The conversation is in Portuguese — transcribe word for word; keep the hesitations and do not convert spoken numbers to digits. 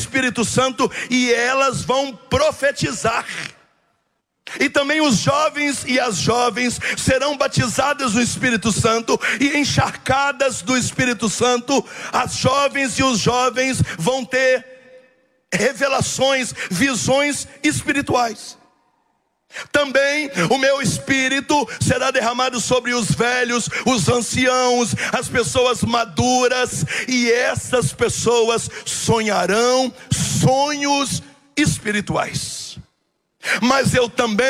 Espírito Santo e elas vão profetizar. E também os jovens e as jovens serão batizadas no Espírito Santo e encharcadas do Espírito Santo. As jovens e os jovens vão ter revelações, visões espirituais. Também o meu Espírito será derramado sobre os velhos, os anciãos, as pessoas maduras, e essas pessoas sonharão sonhos espirituais. Mas eu também